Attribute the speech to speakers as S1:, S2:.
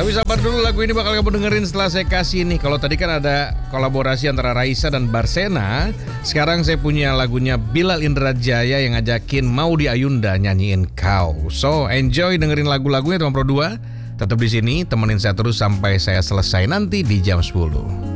S1: Tapi sabar dulu, lagu ini bakal kamu dengerin setelah saya kasih nih. Kalau tadi kan ada kolaborasi antara Raisa dan Barsena, sekarang saya punya lagunya Bilal Indrajaya yang ngajakin Maudy Ayunda nyanyiin Kau. So enjoy dengerin lagu-lagunya teman Pro 2. Tetap di sini temenin saya terus sampai saya selesai nanti di jam 10.